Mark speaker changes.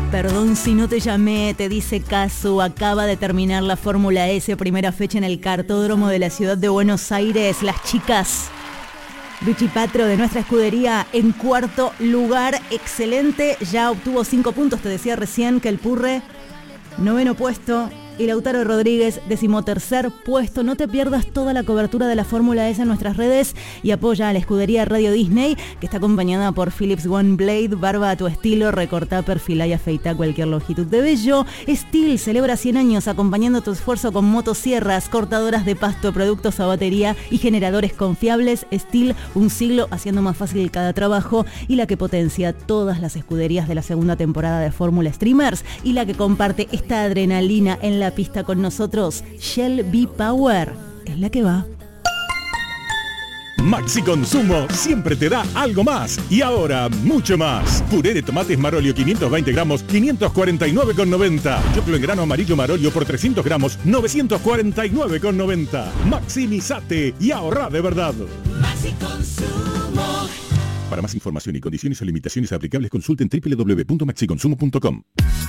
Speaker 1: Perdón si no te llamé, te dice Casu. Acaba de terminar la Fórmula S, primera fecha en el cartódromo de la ciudad de Buenos Aires. Las chicas, Luchi Patro de nuestra escudería en cuarto lugar, excelente, ya obtuvo 5 puntos, te decía recién que el Purre, 9º puesto, y Lautaro Rodríguez, 13º puesto. No te pierdas toda la cobertura de la Fórmula S en nuestras redes y apoya a la escudería Radio Disney, que está acompañada por Philips One Blade, barba a tu estilo, recortá, perfilá y afeitá cualquier longitud de vello. Steel celebra 100 años acompañando tu esfuerzo con motosierras, cortadoras de pasto, productos a batería y generadores confiables. Steel, un siglo haciendo más fácil cada trabajo, y la que potencia todas las escuderías de la segunda temporada de Fórmula Streamers y la que comparte esta adrenalina en la pista con nosotros. Shell V-Power es la que va.
Speaker 2: Maxi Consumo siempre te da algo más y ahora mucho más. Puré de tomates Marolio 520 gramos, 549,90. Choclo en grano amarillo Marolio por 300 gramos, 949,90. Maximizate y ahorra de verdad.
Speaker 3: Maxi Consumo.
Speaker 2: Para más información y condiciones o limitaciones aplicables, consulten www.maxiconsumo.com.